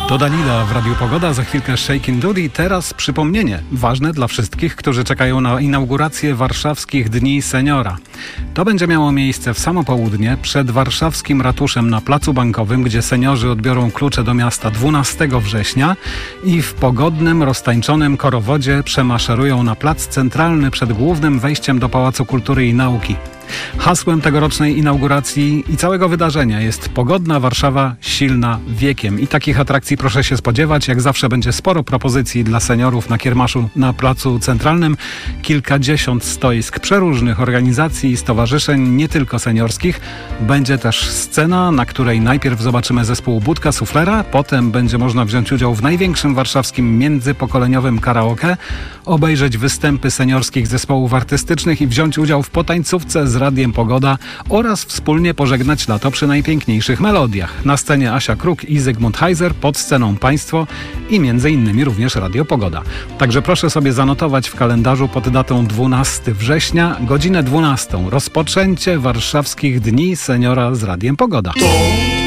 To Dalida w Radiu Pogoda, za chwilkę Shakin' Doody. Teraz przypomnienie, ważne dla wszystkich, którzy czekają na inaugurację warszawskich Dni Seniora. To będzie miało miejsce w samo południe przed warszawskim ratuszem na Placu Bankowym, gdzie seniorzy odbiorą klucze do miasta 12 września i w pogodnym, roztańczonym korowodzie przemaszerują na plac centralny przed głównym wejściem do Pałacu Kultury i Nauki. Hasłem tegorocznej inauguracji i całego wydarzenia jest pogodna Warszawa, silna wiekiem. I takich atrakcji proszę się spodziewać. Jak zawsze będzie sporo propozycji dla seniorów na kiermaszu na Placu Centralnym. Kilkadziesiąt stoisk przeróżnych organizacji i stowarzyszeń, nie tylko seniorskich. Będzie też scena, na której najpierw zobaczymy zespół Budka Suflera, potem będzie można wziąć udział w największym warszawskim międzypokoleniowym karaoke, obejrzeć występy seniorskich zespołów artystycznych i wziąć udział w potańcówce z Radiem Pogoda oraz wspólnie pożegnać lato przy najpiękniejszych melodiach. Na scenie Asia Kruk i Zygmunt Heiser, pod sceną Państwo i m.in. również Radio Pogoda. Także proszę sobie zanotować w kalendarzu pod datą 12 września, godzinę 12. Rozpoczęcie warszawskich Dni Seniora z Radiem Pogoda.